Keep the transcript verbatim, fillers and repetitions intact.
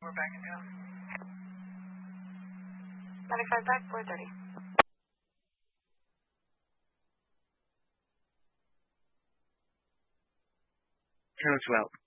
We're backing down. ninety-five back, four thirty. Tower twelve.